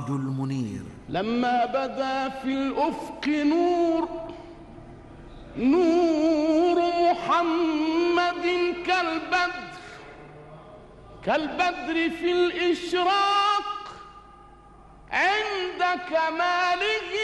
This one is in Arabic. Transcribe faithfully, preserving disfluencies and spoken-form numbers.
الوعد المنير. لما بدا في الأفق نور نور محمد كالبدر كالبدر في الإشراق عند كماله